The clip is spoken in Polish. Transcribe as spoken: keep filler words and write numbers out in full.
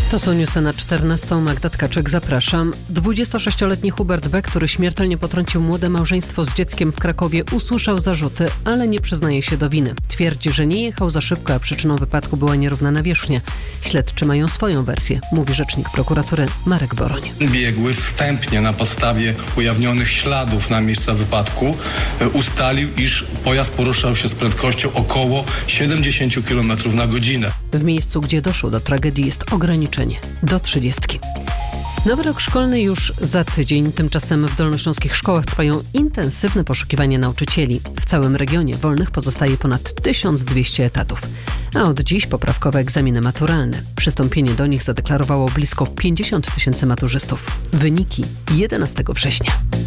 To są newsy na czternastą. Magda Tkaczyk, zapraszam. dwudziestosześcioletni Hubert B., który śmiertelnie potrącił młode małżeństwo z dzieckiem w Krakowie, usłyszał zarzuty, ale nie przyznaje się do winy. Twierdzi, że nie jechał za szybko, a przyczyną wypadku była nierówna nawierzchnia. Śledczy mają swoją wersję, mówi rzecznik prokuratury Marek Boroń. Biegły wstępnie na podstawie ujawnionych śladów na miejsca wypadku ustalił, iż pojazd poruszał się z prędkością około siedemdziesiąt kilometrów na godzinę. W miejscu, gdzie doszło do tragedii, jest ograniczenie do trzydziestki. Nowy rok szkolny już za tydzień. Tymczasem w dolnośląskich szkołach trwają intensywne poszukiwania nauczycieli. W całym regionie wolnych pozostaje ponad tysiąc dwieście etatów. A od dziś poprawkowe egzaminy maturalne. Przystąpienie do nich zadeklarowało blisko pięćdziesiąt tysięcy maturzystów. Wyniki jedenastego września.